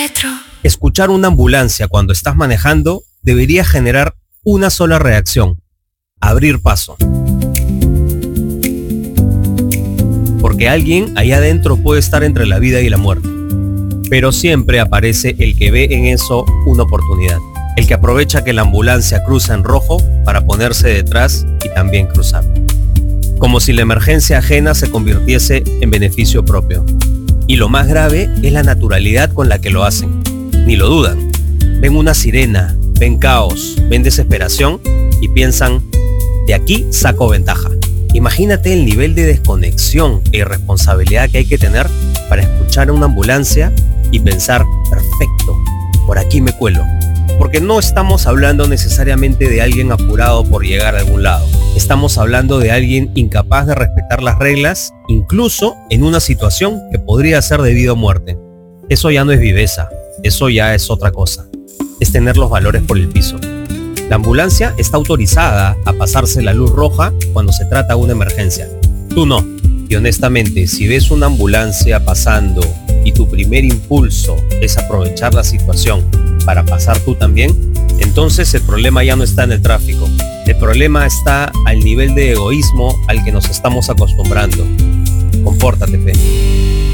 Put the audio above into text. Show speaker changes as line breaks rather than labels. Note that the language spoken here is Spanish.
retro.
Escuchar una ambulancia cuando estás manejando debería generar una sola reacción: abrir paso. Porque alguien allá adentro puede estar entre la vida y la muerte. Pero siempre aparece el que ve en eso una oportunidad. El que aprovecha que la ambulancia cruza en rojo para ponerse detrás y también cruzar. Como si la emergencia ajena se convirtiese en beneficio propio. Y lo más grave es la naturalidad con la que lo hacen. Ni lo dudan. Ven una sirena, ven caos, ven desesperación y piensan: de aquí saco ventaja. Imagínate el nivel de desconexión e irresponsabilidad que hay que tener para escuchar a una ambulancia y pensar: perfecto, por aquí me cuelo. Porque no estamos hablando necesariamente de alguien apurado por llegar a algún lado. Estamos hablando de alguien incapaz de respetar las reglas, incluso en una situación que podría ser de vida o muerte. Eso ya no es viveza, eso ya es otra cosa. Es tener los valores por el piso. La ambulancia está autorizada a pasarse la luz roja cuando se trata de una emergencia. Tú no. Y honestamente, si ves una ambulancia pasando y tu primer impulso es aprovechar la situación para pasar tú también, entonces el problema ya no está en el tráfico. El problema está al nivel de egoísmo al que nos estamos acostumbrando. Compórtate, pe.